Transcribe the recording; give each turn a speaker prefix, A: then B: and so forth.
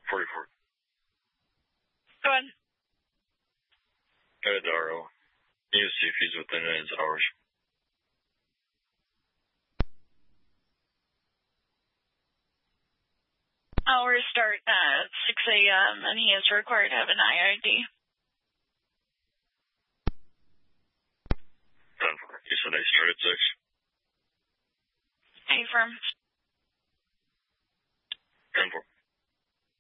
A: 44.
B: Go ahead.
A: Head RO. You see if he's within his hours.
B: Hours start at 6 a.m. and he is required to have an IID.
A: 10-4. You said they start at 6?
B: Affirm.
A: 10-4.